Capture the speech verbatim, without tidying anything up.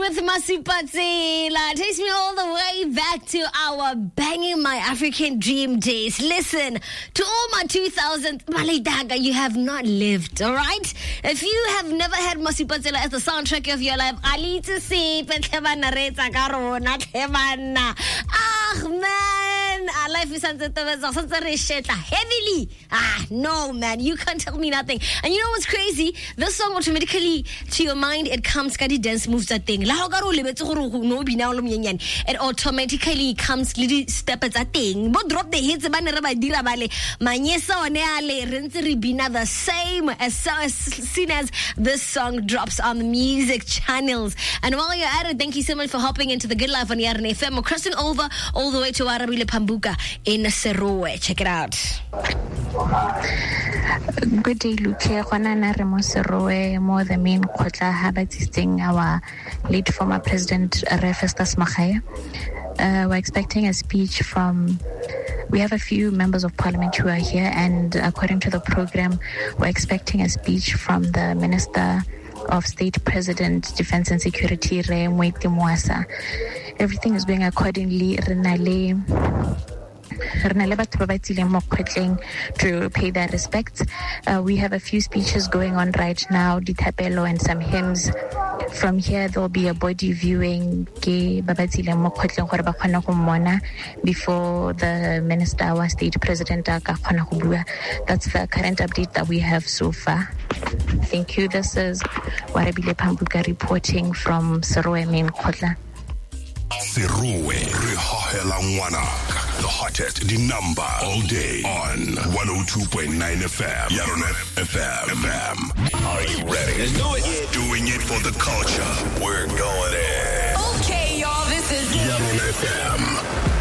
with Masipatsela. Takes me all the way back to our Banging My African Dream days. Listen, to all my two thousands, Malidaga, you have not lived, all right? If you have never had Masipatsela as the soundtrack of your life, I need to see Ah, man, our life is heavily. Ah, no, man, you can't tell me nothing. And you know what's crazy? This song automatically, to your mind, it comes, kadi dance moves that thing. It automatically comes, little step at that thing. But drop the hits, the same as, as soon as this song drops on the music channels. And while you're at it, thank you so much for hopping into the Good Life on Yarn F M. We're crossing over all the way to Arabile Pambuka in Serowe. Check it out. Good day, Luke. Serowe, more the main Kotla Habatisting, our late former president, Festus Makhaya. Uh, we're expecting a speech from, we have a few members of parliament who are here, and according to the program, we're expecting a speech from the Minister of State, President, Defense and Security, Re Moeti Moasa. Everything is going accordingly. Renale to pay their respects. Uh, we have a few speeches going on right now, Ditapelo and some hymns. From here, there will be a body viewing before the Minister, our State President. That's the current update that we have so far. Thank you. This is Warabile Pambuka reporting from Serowe Main Kotla. Serowe, the hottest, the number all day on one oh two point nine F M. Yarn F M. Are you ready? Let's do it. Doing it for the culture. We're going in. Okay, y'all, this is Yarn F M.